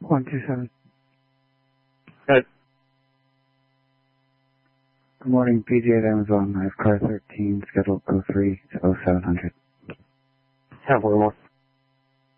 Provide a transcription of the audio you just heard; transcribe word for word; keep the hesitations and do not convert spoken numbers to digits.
one two seven. Good. Good morning, P G at Amazon. I have car thirteen, scheduled oh three to oh seven hundred. Have one more.